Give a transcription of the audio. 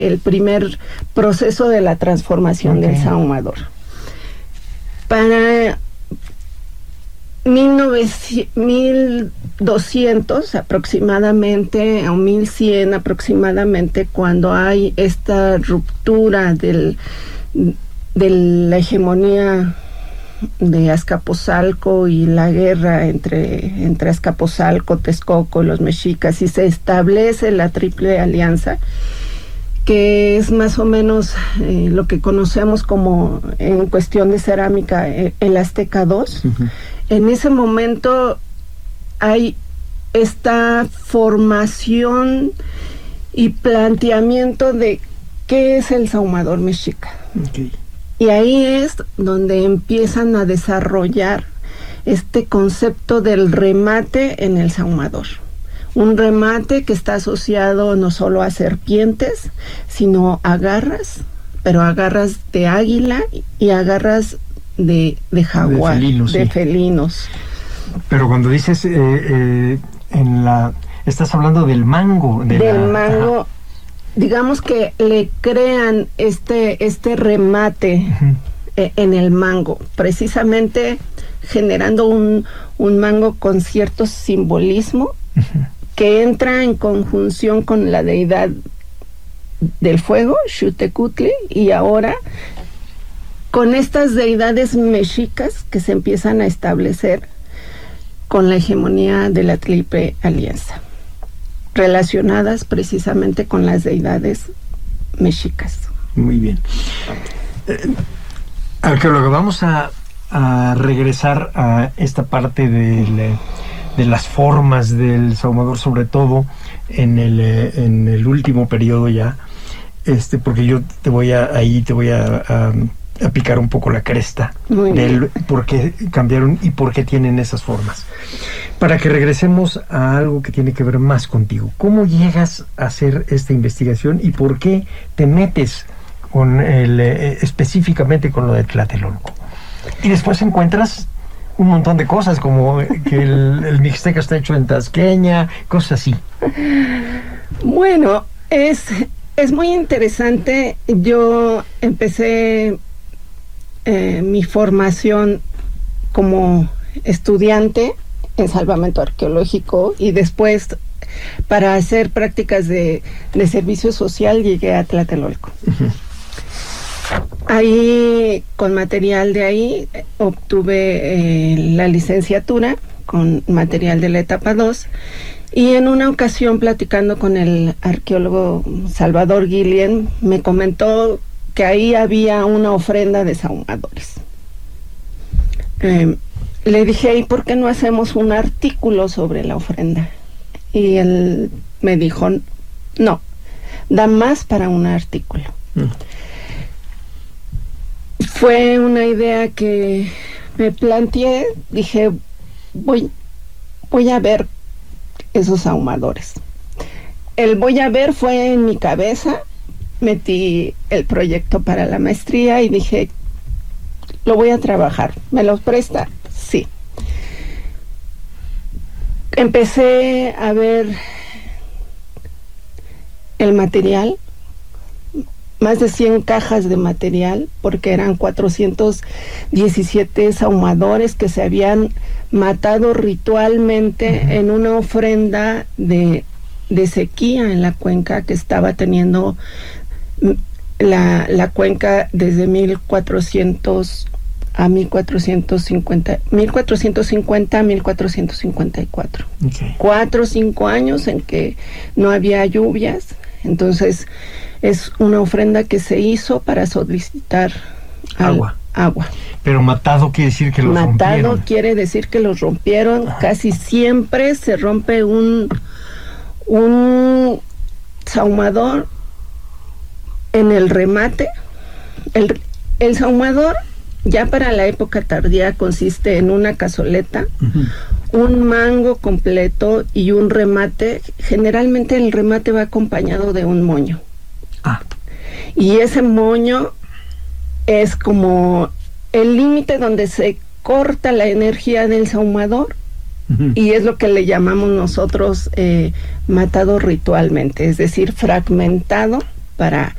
el primer proceso de la transformación del sahumador. Para 1200 aproximadamente, o 1100 aproximadamente, cuando hay esta ruptura de la hegemonía de Azcapotzalco y la guerra entre Azcapotzalco, Texcoco y los mexicas, y se establece la Triple Alianza, que es más o menos lo que conocemos como, en cuestión de cerámica, el Azteca 2. En ese momento hay esta formación y planteamiento de qué es el sahumador mexica. Y ahí es donde empiezan a desarrollar este concepto del remate en el sahumador. Un remate que está asociado no solo a serpientes, sino a garras, pero a garras de águila y a garras de jaguar, de felinos. Pero cuando dices estás hablando del mango. Del mango, digamos que le crean este remate en el mango, precisamente generando un mango con cierto simbolismo que entra en conjunción con la deidad del fuego, Xutecutli, y ahora con estas deidades mexicas que se empiezan a establecer con la hegemonía de la Triple Alianza, relacionadas precisamente con las deidades mexicas. Muy bien. Arqueólogo, vamos a regresar a esta parte de las formas del sahumador, sobre todo en el último periodo ya, porque yo te voy a picar un poco la cresta del por qué cambiaron y por qué tienen esas formas, para que regresemos a algo que tiene que ver más contigo. ¿Cómo llegas a hacer esta investigación y por qué te metes con específicamente con lo de Tlatelolco? Y después encuentras un montón de cosas, como que el mixteco está hecho en tasqueña, cosas así. Bueno, es muy interesante. Yo empecé mi formación como estudiante en salvamento arqueológico, y después, para hacer prácticas de servicio social, llegué a Tlatelolco. Ahí, con material de ahí, obtuve la licenciatura con material de la etapa 2, y en una ocasión, platicando con el arqueólogo Salvador Guillén, me comentó que ahí había una ofrenda de sahumadores. Le dije, ¿y por qué no hacemos un artículo sobre la ofrenda? Y él me dijo, no, da más para un artículo. Fue una idea que me planteé. Dije, voy a ver esos ahumadores. El voy a ver fue en mi cabeza. Metí el proyecto para la maestría y dije, lo voy a trabajar. ¿Me los presta? Sí. Empecé a ver el material, más de 100 cajas de material, porque eran 417 sahumadores que se habían matado ritualmente en una ofrenda de sequía en la cuenca que estaba teniendo la cuenca desde 1400 a 1450 a 1454. 4 o 5 años en que no había lluvias. Entonces es una ofrenda que se hizo para solicitar agua. Pero matado quiere decir que los rompieron. Matado quiere decir que los rompieron. Casi siempre se rompe un sahumador en el remate. El sahumador, ya para la época tardía, consiste en una cazoleta, un mango completo y un remate. Generalmente el remate va acompañado de un moño. Y ese moño es como el límite donde se corta la energía del sahumador, y es lo que le llamamos nosotros matado ritualmente, es decir, fragmentado para